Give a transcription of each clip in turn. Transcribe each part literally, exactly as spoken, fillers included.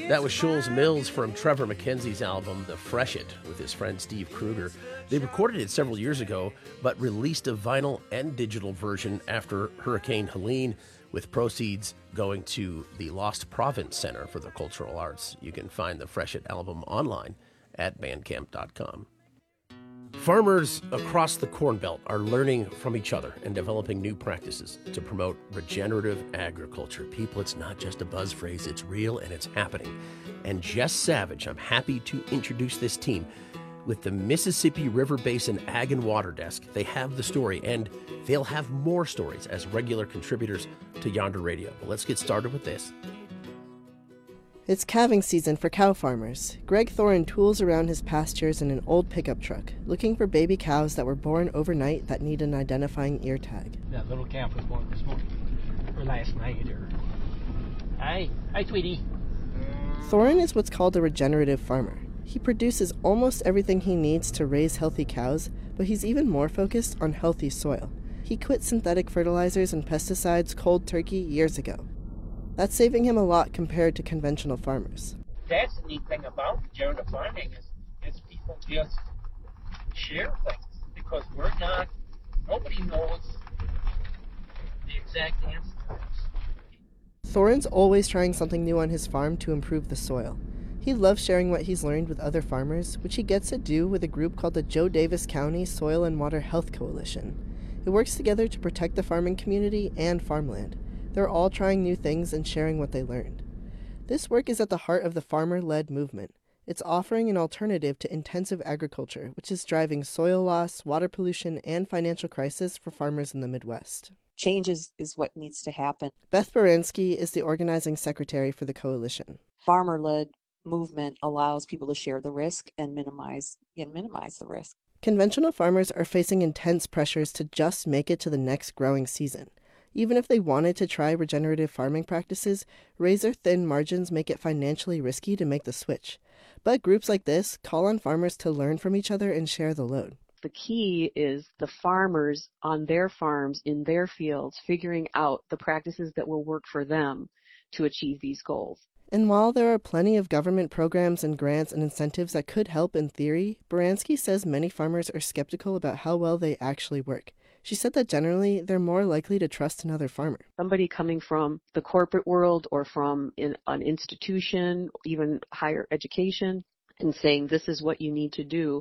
That was Schulz Mills from Trevor McKenzie's album, The Freshet, with his friend Steve Kruger. They recorded it several years ago, but released a vinyl and digital version after Hurricane Helene, with proceeds going to the Lost Province Center for the Cultural Arts. You can find the Freshet album online at bandcamp dot com. Farmers across the Corn Belt are learning from each other and developing new practices to promote regenerative agriculture. People, it's not just a buzz phrase, it's real and it's happening. And Jess Savage, I'm happy to introduce this team. With the Mississippi River Basin Ag and Water Desk, they have the story, and they'll have more stories as regular contributors to Yonder Radio. But let's get started with this. It's calving season for cow farmers. Greg Thorin tools around his pastures in an old pickup truck, looking for baby cows that were born overnight that need an identifying ear tag. That little calf was born this morning, or last night, or... Hi. Hi, Tweety. Thorin is what's called a regenerative farmer. He produces almost everything he needs to raise healthy cows, but he's even more focused on healthy soil. He quit synthetic fertilizers and pesticides cold turkey years ago. That's saving him a lot compared to conventional farmers. That's the neat thing about regenerative farming is, is people just share things, because we're not, nobody knows the exact answer. Thorin's always trying something new on his farm to improve the soil. He loves sharing what he's learned with other farmers, which he gets to do with a group called the Joe Davis County Soil and Water Health Coalition. It works together to protect the farming community and farmland. They're all trying new things and sharing what they learned. This work is at the heart of the farmer-led movement. It's offering an alternative to intensive agriculture, which is driving soil loss, water pollution, and financial crisis for farmers in the Midwest. Change is, is what needs to happen. Beth Baranski is the organizing secretary for the coalition. Farmer-led movement allows people to share the risk and minimize and minimize the risk. Conventional farmers are facing intense pressures to just make it to the next growing season. Even if they wanted to try regenerative farming practices, razor-thin margins make it financially risky to make the switch. But groups like this call on farmers to learn from each other and share the load. The key is the farmers on their farms, in their fields, figuring out the practices that will work for them to achieve these goals. And while there are plenty of government programs and grants and incentives that could help in theory, Baranski says many farmers are skeptical about how well they actually work. She said that generally, they're more likely to trust another farmer. Somebody coming from the corporate world or from in, an institution, even higher education, and saying this is what you need to do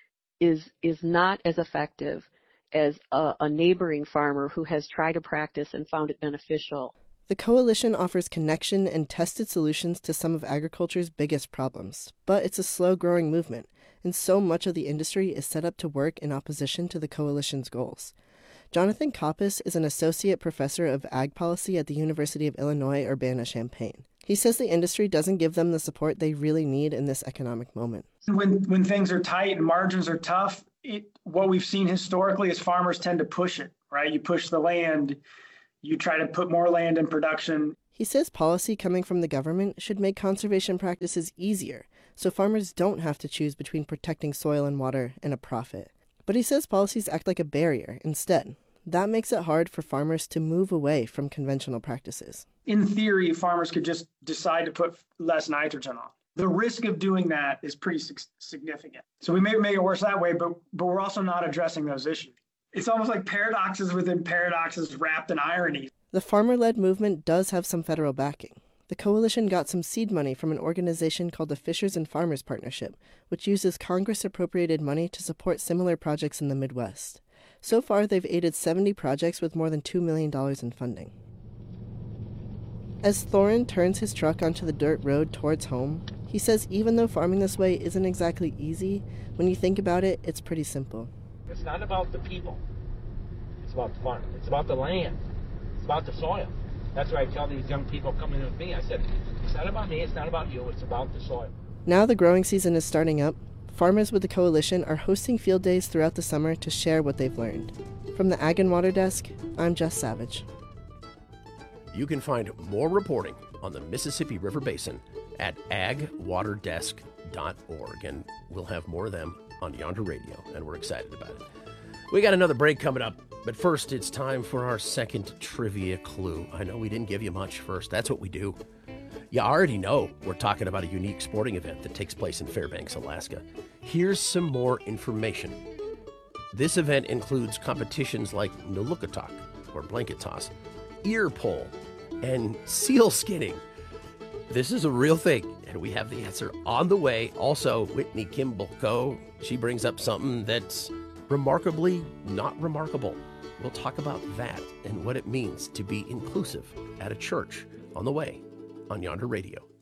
is is not as effective as a, a neighboring farmer who has tried a practice and found it beneficial. The coalition offers connection and tested solutions to some of agriculture's biggest problems, but it's a slow-growing movement, and so much of the industry is set up to work in opposition to the coalition's goals. Jonathan Koppes is an associate professor of ag policy at the University of Illinois Urbana-Champaign. He says the industry doesn't give them the support they really need in this economic moment. When when things are tight and margins are tough, it, what we've seen historically is farmers tend to push it, right? You push the land, you try to put more land in production. He says policy coming from the government should make conservation practices easier, so farmers don't have to choose between protecting soil and water and a profit. But he says policies act like a barrier instead. That makes it hard for farmers to move away from conventional practices. In theory, farmers could just decide to put less nitrogen on. The risk of doing that is pretty significant. So we may make it worse that way, but but we're also not addressing those issues. It's almost like paradoxes within paradoxes wrapped in irony. The farmer-led movement does have some federal backing. The coalition got some seed money from an organization called the Fishers and Farmers Partnership, which uses Congress-appropriated money to support similar projects in the Midwest. So far, they've aided seventy projects with more than two million dollars in funding. As Thorin turns his truck onto the dirt road towards home, he says even though farming this way isn't exactly easy, when you think about it, it's pretty simple. It's not about the people. It's about the farm. It's about the land. It's about the soil. That's why I tell these young people coming in with me, I said, it's not about me, it's not about you, it's about the soil. Now the growing season is starting up. Farmers with the coalition are hosting field days throughout the summer to share what they've learned. From the Ag and Water Desk, I'm Jess Savage. You can find more reporting on the Mississippi River Basin at ag water desk dot org, and we'll have more of them on Yonder Radio, and we're excited about it. We got another break coming up, but first it's time for our second trivia clue. I know we didn't give you much first. That's what we do. You already know we're talking about a unique sporting event that takes place in Fairbanks, Alaska. Here's some more information. This event includes competitions like Nulukataq, or blanket toss, ear pull, and seal skinning. This is a real thing, and we have the answer on the way. Also, Whitney Kimball Coe, she brings up something that's remarkably not remarkable. We'll talk about that and what it means to be inclusive at a church on the way on Yonder Radio.